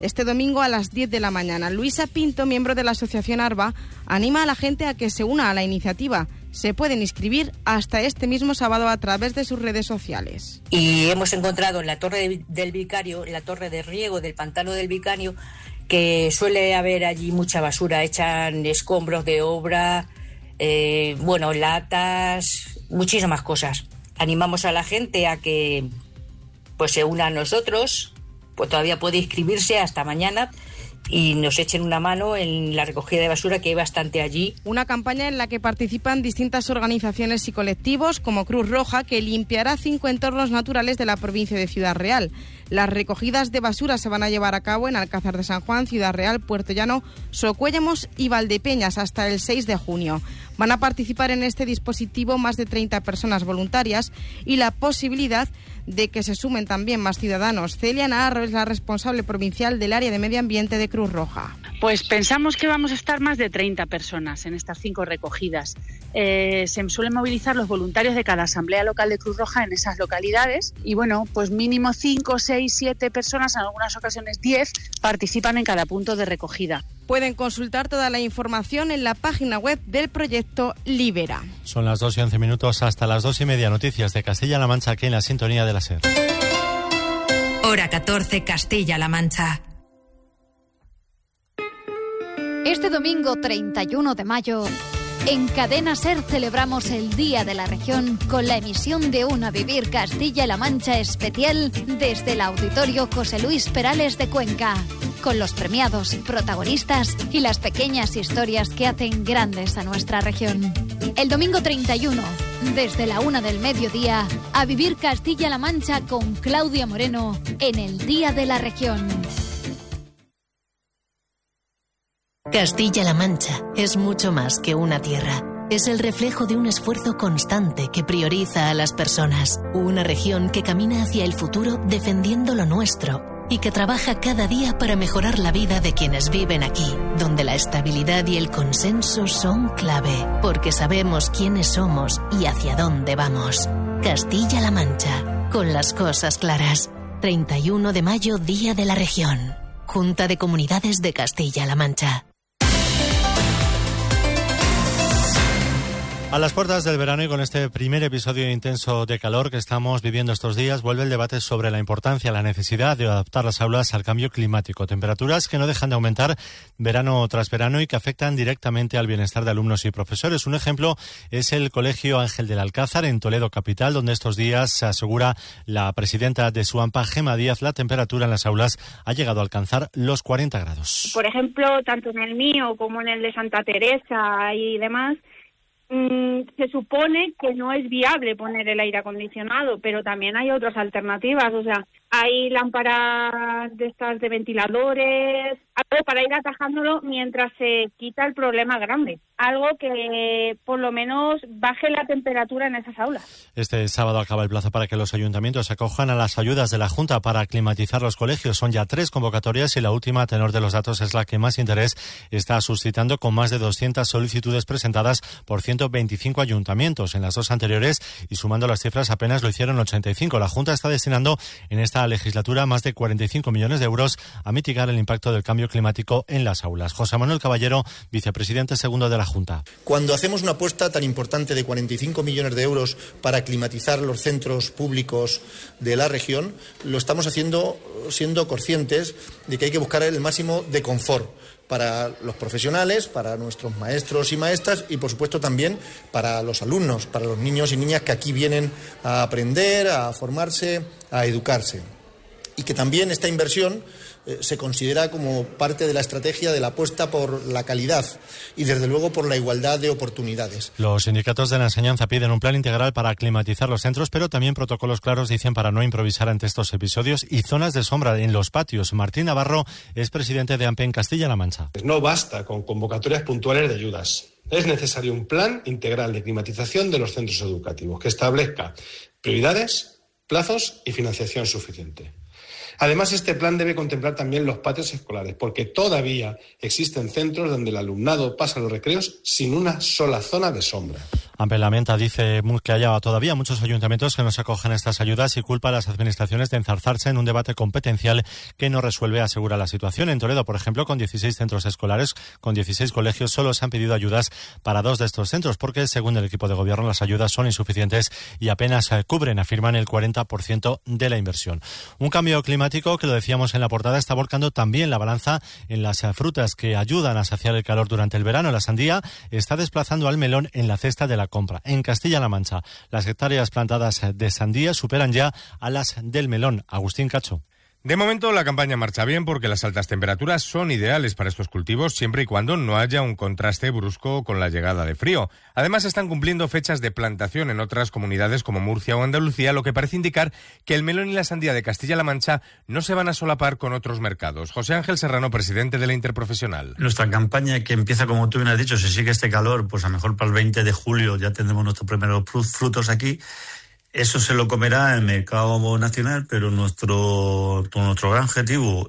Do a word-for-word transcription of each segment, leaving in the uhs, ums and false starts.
este domingo a las diez de la mañana. Luisa Pinto, miembro de la Asociación ARBA, anima a la gente a que se una a la iniciativa. Se pueden inscribir hasta este mismo sábado a través de sus redes sociales. Y hemos encontrado en la Torre del Vicario, en la Torre de Riego del Pantano del Vicario, que suele haber allí mucha basura. Echan escombros de obra, eh, bueno, latas, muchísimas cosas. Animamos a la gente a que pues se una a nosotros, pues todavía puede inscribirse hasta mañana y nos echen una mano en la recogida de basura, que hay bastante allí. Una campaña en la que participan distintas organizaciones y colectivos, como Cruz Roja, que limpiará cinco entornos naturales de la provincia de Ciudad Real. Las recogidas de basura se van a llevar a cabo en Alcázar de San Juan, Ciudad Real, Puerto Llano, Socuéllamos y Valdepeñas hasta el seis de junio. Van a participar en este dispositivo más de treinta personas voluntarias y la posibilidad de que se sumen también más ciudadanos. Celia Naharro es la responsable provincial del área de medio ambiente de Cruz Roja. Pues pensamos que vamos a estar más de treinta personas en estas cinco recogidas. Eh, se suelen movilizar los voluntarios de cada asamblea local de Cruz Roja en esas localidades y bueno, pues mínimo cinco, seis, siete personas, en algunas ocasiones diez, participan en cada punto de recogida. Pueden consultar toda la información en la página web del proyecto Libera. Son las dos y once minutos, hasta las dos y media. Noticias de Castilla-La Mancha aquí en la sintonía de la SER. Hora catorce, Castilla-La Mancha. Este domingo treinta y uno de mayo, en Cadena SER celebramos el Día de la Región con la emisión de un A Vivir Castilla-La Mancha especial desde el Auditorio José Luis Perales de Cuenca, con los premiados, protagonistas y las pequeñas historias que hacen grandes a nuestra región. El domingo treinta y uno, desde la una del mediodía, A Vivir Castilla-La Mancha con Claudia Moreno en el Día de la Región. Castilla-La Mancha es mucho más que una tierra. Es el reflejo de un esfuerzo constante que prioriza a las personas. Una región que camina hacia el futuro defendiendo lo nuestro y que trabaja cada día para mejorar la vida de quienes viven aquí, donde la estabilidad y el consenso son clave, porque sabemos quiénes somos y hacia dónde vamos. Castilla-La Mancha, con las cosas claras. treinta y uno de mayo, Día de la Región. Junta de Comunidades de Castilla-La Mancha. A las puertas del verano y con este primer episodio intenso de calor que estamos viviendo estos días, vuelve el debate sobre la importancia, la necesidad de adaptar las aulas al cambio climático. Temperaturas que no dejan de aumentar verano tras verano y que afectan directamente al bienestar de alumnos y profesores. Un ejemplo es el Colegio Ángel del Alcázar en Toledo capital, donde estos días, se asegura la presidenta de SUAMPA, Gema Díaz, la temperatura en las aulas ha llegado a alcanzar los cuarenta grados. Por ejemplo, tanto en el mío como en el de Santa Teresa y demás, se supone que no es viable poner el aire acondicionado, pero también hay otras alternativas, o sea, hay lámparas de estas de ventiladores, algo para ir atajándolo mientras se quita el problema grande, algo que por lo menos baje la temperatura en esas aulas. Este sábado acaba el plazo para que los ayuntamientos se acojan a las ayudas de la Junta para climatizar los colegios. Son ya tres convocatorias y la última, a tenor de los datos, es la que más interés está suscitando, con más de doscientas solicitudes presentadas por ciento veinticinco ayuntamientos. En las dos anteriores, y sumando las cifras, apenas lo hicieron ochenta y cinco. La Junta está destinando en esta legislatura más de cuarenta y cinco millones de euros a mitigar el impacto del cambio climático en las aulas. José Manuel Caballero, vicepresidente segundo de la Junta. Cuando hacemos una apuesta tan importante de cuarenta y cinco millones de euros para climatizar los centros públicos de la región, lo estamos haciendo siendo conscientes de que hay que buscar el máximo de confort para los profesionales, para nuestros maestros y maestras y, por supuesto, también para los alumnos, para los niños y niñas que aquí vienen a aprender, a formarse, a educarse. Y que también esta inversión eh, se considera como parte de la estrategia de la apuesta por la calidad y, desde luego, por la igualdad de oportunidades. Los sindicatos de la enseñanza piden un plan integral para climatizar los centros, pero también protocolos claros, dicen, para no improvisar ante estos episodios, y zonas de sombra en los patios. Martín Navarro es presidente de AMPE en Castilla-La Mancha. No basta con convocatorias puntuales de ayudas. Es necesario un plan integral de climatización de los centros educativos que establezca prioridades, plazos y financiación suficiente. Además, este plan debe contemplar también los patios escolares, porque todavía existen centros donde el alumnado pasa los recreos sin una sola zona de sombra. Ampelamenta dice que haya todavía muchos ayuntamientos que no se acogen a estas ayudas y culpa a las administraciones de enzarzarse en un debate competencial que no resuelve, asegura la situación. En Toledo, por ejemplo, con dieciséis centros escolares, con dieciséis colegios, solo se han pedido ayudas para dos de estos centros porque, según el equipo de gobierno, las ayudas son insuficientes y apenas cubren, afirman, el cuarenta por ciento de la inversión. Un cambio climático que, lo decíamos en la portada, está volcando también la balanza en las frutas que ayudan a saciar el calor durante el verano. La sandía está desplazando al melón en la cesta de la compra. En Castilla-La Mancha, las hectáreas plantadas de sandía superan ya a las del melón. Agustín Cacho. De momento la campaña marcha bien porque las altas temperaturas son ideales para estos cultivos siempre y cuando no haya un contraste brusco con la llegada de frío. Además están cumpliendo fechas de plantación en otras comunidades como Murcia o Andalucía, lo que parece indicar que el melón y la sandía de Castilla-La Mancha no se van a solapar con otros mercados. José Ángel Serrano, presidente de la Interprofesional. Nuestra campaña, que empieza, como tú bien has dicho, si sigue este calor, pues a lo mejor para el veinte de julio ya tendremos nuestros primeros frutos aquí. Eso se lo comerá el mercado nacional, pero nuestro nuestro gran objetivo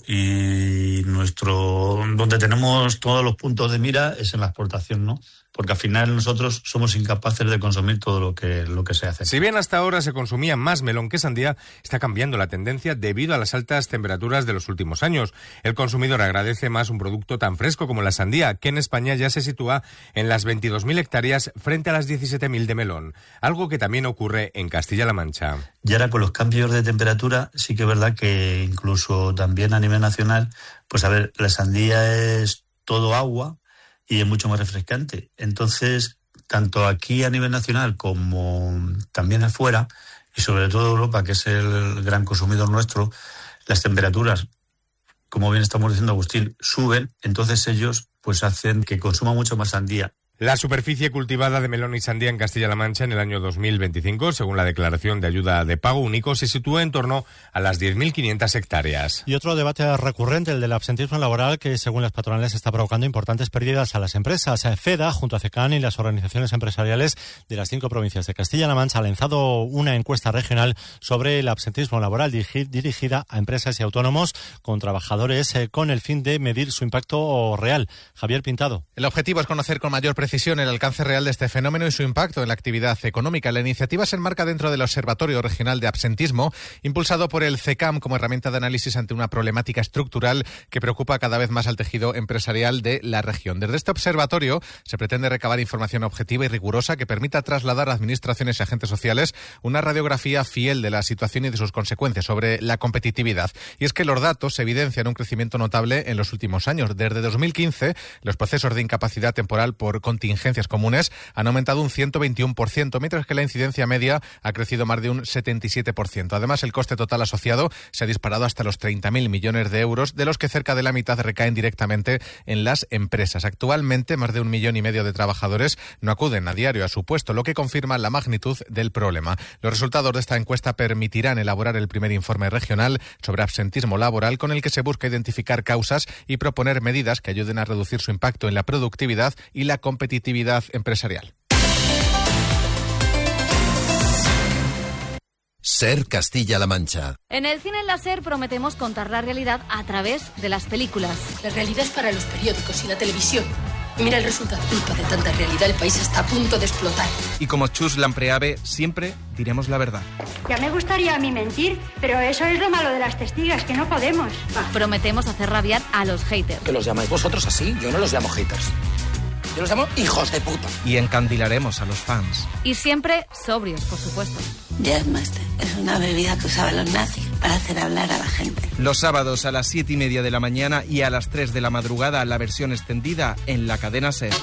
y nuestro donde tenemos todos los puntos de mira es en la exportación, ¿no? Porque al final nosotros somos incapaces de consumir todo lo que lo que se hace. Si bien hasta ahora se consumía más melón que sandía, está cambiando la tendencia debido a las altas temperaturas de los últimos años. El consumidor agradece más un producto tan fresco como la sandía, que en España ya se sitúa en las veintidós mil hectáreas frente a las diecisiete mil de melón, algo que también ocurre en Castilla-La Mancha. Y ahora con los cambios de temperatura sí que es verdad que incluso también a nivel nacional, pues a ver, la sandía es todo agua y es mucho más refrescante. Entonces, tanto aquí a nivel nacional como también afuera, y sobre todo Europa, que es el gran consumidor nuestro, las temperaturas, como bien estamos diciendo Agustín, suben, entonces ellos pues hacen que consuma mucho más sandía. La superficie cultivada de melón y sandía en Castilla-La Mancha en el año dos mil veinticinco, según la declaración de ayuda de pago único, se sitúa en torno a las diez mil quinientas hectáreas. Y otro debate recurrente, el del absentismo laboral, que según las patronales está provocando importantes pérdidas a las empresas. FEDA, junto a CECAN y las organizaciones empresariales de las cinco provincias de Castilla-La Mancha, ha lanzado una encuesta regional sobre el absentismo laboral dirigida a empresas y autónomos con trabajadores con el fin de medir su impacto real. Javier Pintado. El objetivo es conocer con mayor precisión el alcance real de este fenómeno y su impacto en la actividad económica. La iniciativa se enmarca dentro del Observatorio Regional de Absentismo, impulsado por el CECAM como herramienta de análisis ante una problemática estructural que preocupa cada vez más al tejido empresarial de la región. Desde este observatorio se pretende recabar información objetiva y rigurosa que permita trasladar a administraciones y agentes sociales una radiografía fiel de la situación y de sus consecuencias sobre la competitividad. Y es que los datos evidencian un crecimiento notable en los últimos años. Desde dos mil quince, los procesos de incapacidad temporal por contingencias comunes han aumentado un ciento veintiuno por ciento, mientras que la incidencia media ha crecido más de un setenta y siete por ciento. Además, el coste total asociado se ha disparado hasta los treinta mil millones de euros, de los que cerca de la mitad recaen directamente en las empresas. Actualmente, más de un millón y medio de trabajadores no acuden a diario a su puesto, lo que confirma la magnitud del problema. Los resultados de esta encuesta permitirán elaborar el primer informe regional sobre absentismo laboral, con el que se busca identificar causas y proponer medidas que ayuden a reducir su impacto en la productividad y la competitividad empresarial. Ser Castilla-La Mancha. En el cine láser prometemos contar la realidad a través de las películas. La realidad es para los periódicos y la televisión. Mira el resultado. Culpa de tanta realidad, el país está a punto de explotar. Y como Chus Lampreave, siempre diremos la verdad. Ya me gustaría a mí mentir, pero eso es lo malo de las testigas, que no podemos. Ah. Prometemos hacer rabiar a los haters. ¿Que los llamáis vosotros así? Yo no los llamo haters. Yo los llamo hijos de puta. Y encandilaremos a los fans. Y siempre sobrios, por supuesto. Jazzmaster es una bebida que usaban los nazis para hacer hablar a la gente. Los sábados a las siete y media de la mañana y a las tres de la madrugada la versión extendida en la cadena SER.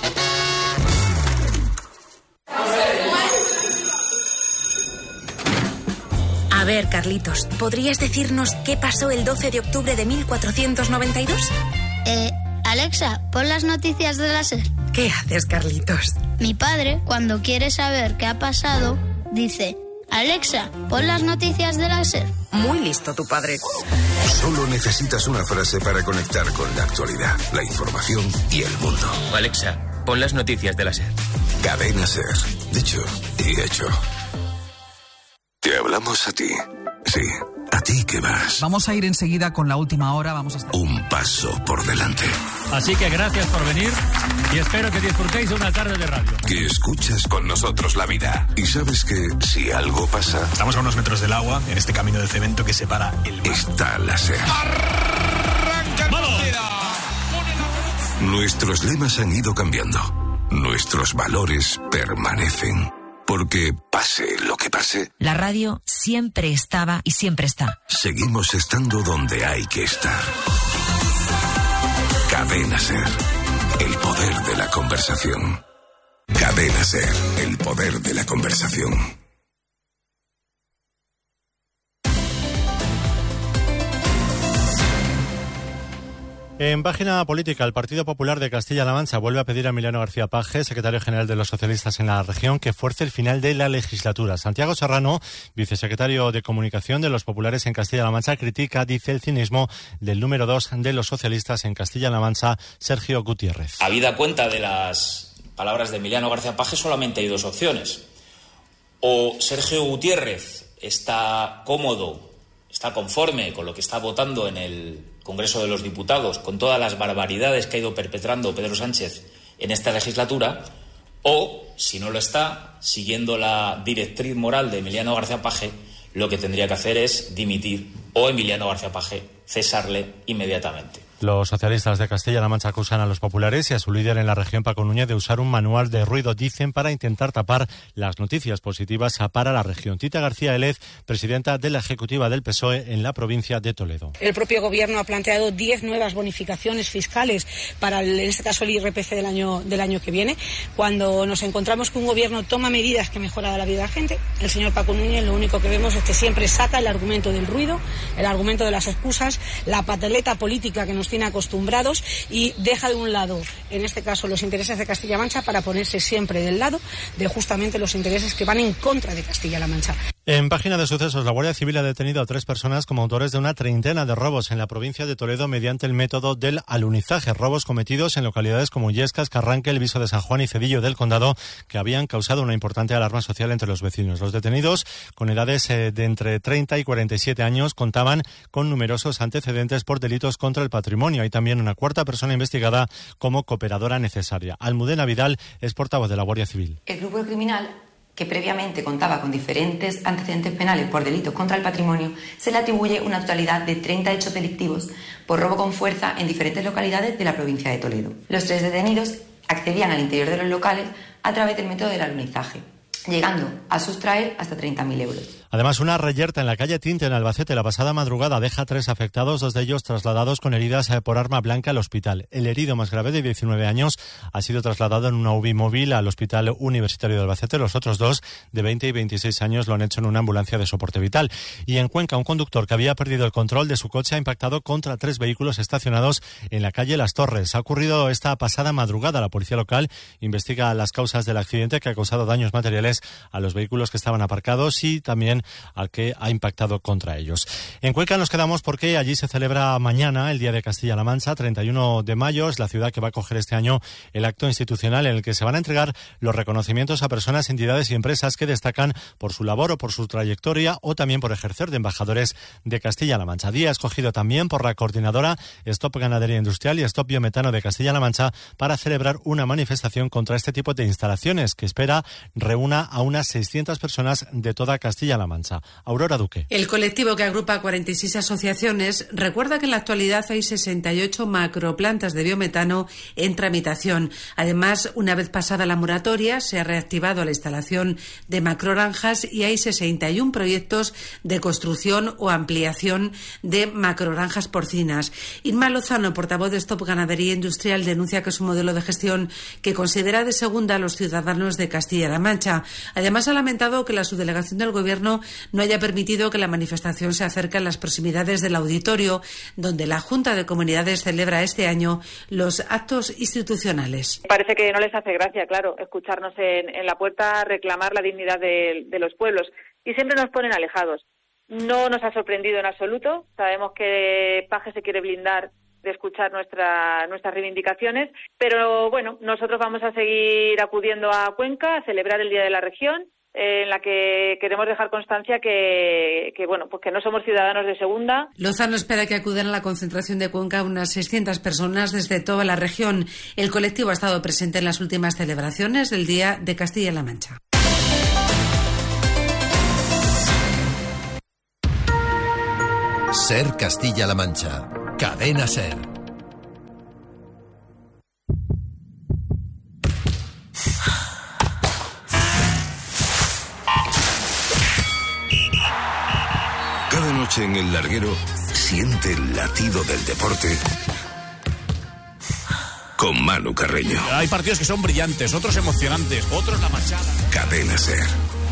A ver, Carlitos, ¿podrías decirnos qué pasó el doce de octubre de mil cuatrocientos noventa y dos? Eh... Alexa, pon las noticias de la SER. ¿Qué haces, Carlitos? Mi padre, cuando quiere saber qué ha pasado, dice: Alexa, pon las noticias de la SER. Muy listo tu padre. Solo necesitas una frase para conectar con la actualidad, la información y el mundo. Alexa, pon las noticias de la SER. Cadena SER. Dicho y hecho. Te hablamos a ti. Sí, ¿A ti qué vas? Vamos a ir enseguida con la última hora. Vamos a estar... Un paso por delante. Así que gracias por venir y espero que disfrutéis de una tarde de radio. Que escuchas con nosotros la vida. Y sabes que si algo pasa... Estamos a unos metros del agua, en este camino de cemento que separa el mar. Está la SER. Nuestros lemas han ido cambiando. Nuestros valores permanecen. Porque pase lo que pase, la radio siempre estaba y siempre está. Seguimos estando donde hay que estar. Cadena SER, el poder de la conversación. Cadena SER, el poder de la conversación. En página política, el Partido Popular de Castilla-La Mancha vuelve a pedir a Emiliano García Paje, secretario general de los socialistas en la región, que fuerce el final de la legislatura. Santiago Serrano, vicesecretario de Comunicación de los populares en Castilla-La Mancha, critica, dice, el cinismo del número dos de los socialistas en Castilla-La Mancha, Sergio Gutiérrez. Habida cuenta de las palabras de Emiliano García Paje, solamente hay dos opciones. O Sergio Gutiérrez está cómodo, está conforme con lo que está votando en el Congreso de los Diputados, con todas las barbaridades que ha ido perpetrando Pedro Sánchez en esta legislatura, o, si no lo está, siguiendo la directriz moral de Emiliano García Paje, lo que tendría que hacer es dimitir o Emiliano García Paje cesarle inmediatamente. Los socialistas de Castilla-La Mancha acusan a los populares y a su líder en la región, Paco Núñez, de usar un manual de ruido, dicen, para intentar tapar las noticias positivas para la región. Tita García Elez, presidenta de la ejecutiva del P S O E en la provincia de Toledo. El propio gobierno ha planteado diez nuevas bonificaciones fiscales para, el, en este caso, el I R P F del año, del año que viene. Cuando nos encontramos que un gobierno toma medidas que mejoran la vida de la gente, el señor Paco Núñez lo único que vemos es que siempre saca el argumento del ruido, el argumento de las excusas, la pataleta política que nos tiene acostumbrados y deja de un lado, en este caso, los intereses de Castilla-La Mancha para ponerse siempre del lado de justamente los intereses que van en contra de Castilla-La Mancha. En página de sucesos, la Guardia Civil ha detenido a tres personas como autores de una treintena de robos en la provincia de Toledo mediante el método del alunizaje. Robos cometidos en localidades como Illescas, Carranque, El Viso de San Juan y Cedillo del Condado, que habían causado una importante alarma social entre los vecinos. Los detenidos, con edades eh, de entre treinta y cuarenta y siete años, contaban con numerosos antecedentes por delitos contra el patrimonio. Hay también una cuarta persona investigada como cooperadora necesaria. Almudena Vidal es portavoz de la Guardia Civil. El grupo criminal, que previamente contaba con diferentes antecedentes penales por delitos contra el patrimonio, se le atribuye una totalidad de treinta hechos delictivos por robo con fuerza en diferentes localidades de la provincia de Toledo. Los tres detenidos accedían al interior de los locales a través del método del alunizaje, llegando a sustraer hasta treinta mil euros. Además, una reyerta en la calle Tinte, en Albacete, la pasada madrugada deja tres afectados, dos de ellos trasladados con heridas por arma blanca al hospital. El herido más grave, de diecinueve años, ha sido trasladado en una U B I móvil al Hospital Universitario de Albacete. Los otros dos, de veinte y veintiséis años, lo han hecho en una ambulancia de soporte vital. Y en Cuenca, un conductor que había perdido el control de su coche ha impactado contra tres vehículos estacionados en la calle Las Torres. Ha ocurrido esta pasada madrugada. La policía local investiga las causas del accidente, que ha causado daños materiales a los vehículos que estaban aparcados y también al que ha impactado contra ellos. En Cuenca nos quedamos porque allí se celebra mañana el Día de Castilla-La Mancha, treinta y uno de mayo. Es la ciudad que va a acoger este año el acto institucional en el que se van a entregar los reconocimientos a personas, entidades y empresas que destacan por su labor o por su trayectoria o también por ejercer de embajadores de Castilla-La Mancha. Día escogido también por la coordinadora Stop Ganadería Industrial y Stop Biometano de Castilla-La Mancha para celebrar una manifestación contra este tipo de instalaciones que espera reúna a unas seiscientas personas de toda Castilla-La Mancha. Aurora Duque. El colectivo, que agrupa cuarenta y seis asociaciones, recuerda que en la actualidad hay sesenta y ocho macroplantas de biometano en tramitación. Además, una vez pasada la moratoria, se ha reactivado la instalación de macrogranjas y hay sesenta y uno proyectos de construcción o ampliación de macrogranjas porcinas. Inma Lozano, portavoz de Stop Ganadería Industrial, denuncia que es un modelo de gestión que considera de segunda a los ciudadanos de Castilla-La Mancha. Además, ha lamentado que la subdelegación del Gobierno no haya permitido que la manifestación se acerque a las proximidades del auditorio, donde la Junta de Comunidades celebra este año los actos institucionales. Parece que no les hace gracia, claro, escucharnos en, en la puerta reclamar la dignidad de, de los pueblos, y siempre nos ponen alejados. No nos ha sorprendido en absoluto. Sabemos que Paje se quiere blindar de escuchar nuestra, nuestras reivindicaciones, pero bueno, nosotros vamos a seguir acudiendo a Cuenca a celebrar el Día de la Región eh, en la que queremos dejar constancia que, que, bueno, pues que no somos ciudadanos de segunda. Lozano espera que acudan a la concentración de Cuenca unas seiscientas personas desde toda la región. El colectivo ha estado presente en las últimas celebraciones del Día de Castilla-La Mancha. Ser Castilla-La Mancha. Cadena Ser. Cada noche en el larguero siente el latido del deporte con Manu Carreño. Hay partidos que son brillantes, otros emocionantes, otros la machada. Cadena Ser.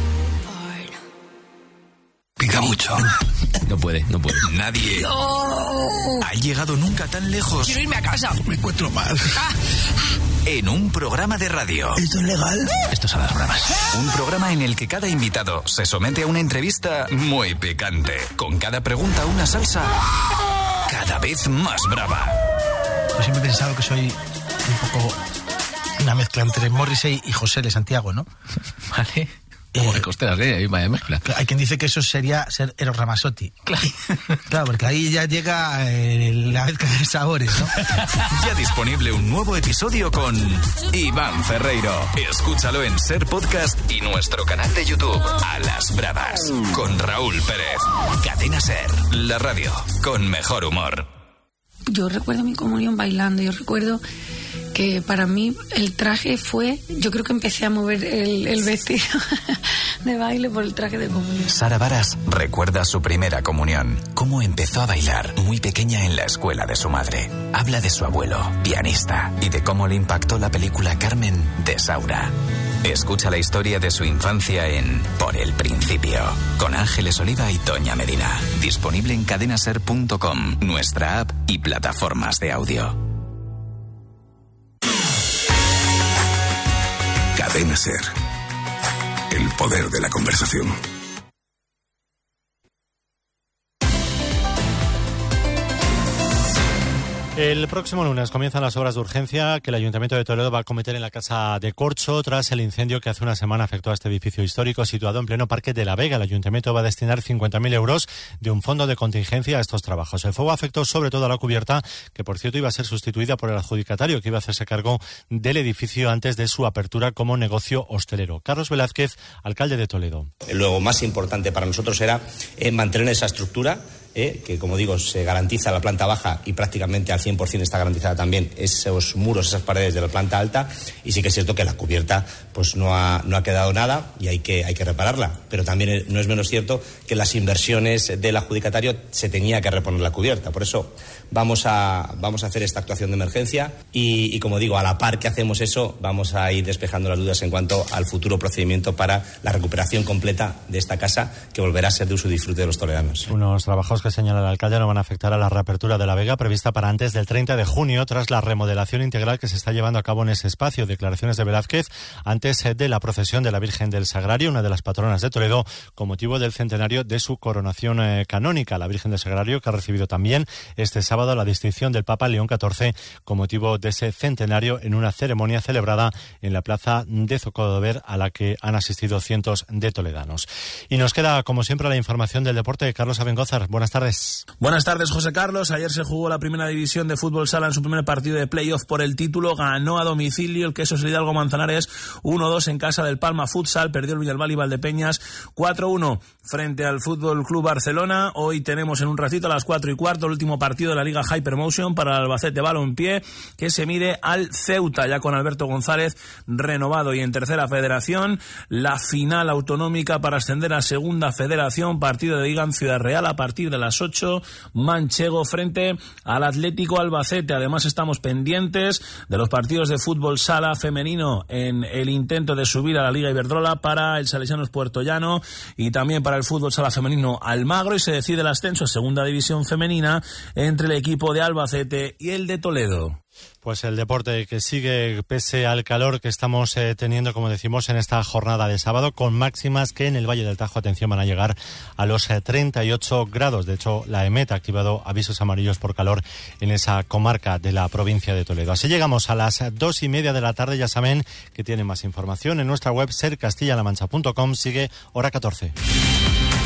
Pica mucho. No puede, no puede. Nadie no. ha llegado nunca tan lejos. Quiero irme a casa. Me encuentro mal. Ah. En un programa de radio. ¿Esto es legal? Esto es a las bravas. Un programa en el que cada invitado se somete a una entrevista muy picante. Con cada pregunta una salsa cada vez más brava. Yo siempre he pensado que soy un poco una mezcla entre Morrissey y José de Santiago, ¿no? Vale. Como de costeras, ¿eh? Ahí vaya mezcla. Hay quien dice que eso sería ser Eros Ramazzotti. Claro. Claro, porque ahí ya llega eh, la mezcla de sabores, ¿no? Ya disponible un nuevo episodio con Iván Ferreiro. Escúchalo en Ser Podcast y nuestro canal de YouTube, A las Bravas, con Raúl Pérez. Cadena Ser, la radio con mejor humor. Yo recuerdo mi comunión bailando, yo recuerdo que para mí el traje fue, yo creo que empecé a mover el, el vestido de baile por el traje de comunión. Sara Varas recuerda su primera comunión, cómo empezó a bailar muy pequeña en la escuela de su madre. Habla de su abuelo, pianista, y de cómo le impactó la película Carmen de Saura. Escucha la historia de su infancia en Por el Principio, con Ángeles Oliva y Toña Medina. Disponible en cadenaser punto com, nuestra app y plataformas de audio. Cadena Ser. El poder de la conversación. El próximo lunes comienzan las obras de urgencia que el Ayuntamiento de Toledo va a acometer en la Casa de Corcho tras el incendio que hace una semana afectó a este edificio histórico situado en pleno Parque de la Vega. El Ayuntamiento va a destinar cincuenta mil euros de un fondo de contingencia a estos trabajos. El fuego afectó sobre todo a la cubierta, que por cierto iba a ser sustituida por el adjudicatario que iba a hacerse cargo del edificio antes de su apertura como negocio hostelero. Carlos Velázquez, alcalde de Toledo. Lo más importante para nosotros era eh, mantener esa estructura, Eh, que como digo se garantiza la planta baja y prácticamente al cien por ciento está garantizada también esos muros, esas paredes de la planta alta, y sí que es cierto que la cubierta pues no ha, no ha quedado nada y hay que, hay que repararla, pero también no es menos cierto que las inversiones del adjudicatario se tenía que reponer la cubierta. Por eso vamos a, vamos a hacer esta actuación de emergencia y, y como digo, a la par que hacemos eso vamos a ir despejando las dudas en cuanto al futuro procedimiento para la recuperación completa de esta casa, que volverá a ser de uso y disfrute de los toledanos. Unos trabajos que señala el alcalde no van a afectar a la reapertura de la Vega prevista para antes del treinta de junio tras la remodelación integral que se está llevando a cabo en ese espacio. Declaraciones de Velázquez antes de la procesión de la Virgen del Sagrario, una de las patronas de Toledo, con motivo del centenario de su coronación eh, canónica. La Virgen del Sagrario, que ha recibido también este sábado la distinción del Papa León catorce con motivo de ese centenario en una ceremonia celebrada en la plaza de Zocodover a la que han asistido cientos de toledanos. Y nos queda, como siempre, la información del deporte. Carlos Abengózar, buenas tardes. Buenas tardes, José Carlos. Ayer se jugó la primera división de fútbol sala en su primer partido de playoff por el título. Ganó a domicilio el Quesos Hidalgo Manzanares uno dos en casa del Palma Futsal. Perdió el Villalbal y Valdepeñas cuatro uno frente al Fútbol Club Barcelona. Hoy tenemos en un ratito a las cuatro y cuarto el último partido de la Liga Hypermotion para el Albacete Balompié, que se mide al Ceuta, ya con Alberto González renovado. Y en tercera federación, la final autonómica para ascender a segunda federación. Partido de Liga en Ciudad Real a partir de las ocho. Manchego frente al Atlético Albacete. Además estamos pendientes de los partidos de fútbol sala femenino en el intento de subir a la Liga Iberdrola para el Salesianos Puertollano y también para el fútbol sala femenino Almagro, y se decide el ascenso a segunda división femenina entre el equipo de Albacete y el de Toledo. Pues el deporte que sigue pese al calor que estamos eh, teniendo, como decimos, en esta jornada de sábado, con máximas que en el Valle del Tajo, atención, van a llegar a los eh, treinta y ocho grados. De hecho, la EMET ha activado avisos amarillos por calor en esa comarca de la provincia de Toledo. Así llegamos a las dos y media de la tarde. Ya saben que tienen más información en nuestra web ser castilla la mancha punto com. Sigue Hora catorce.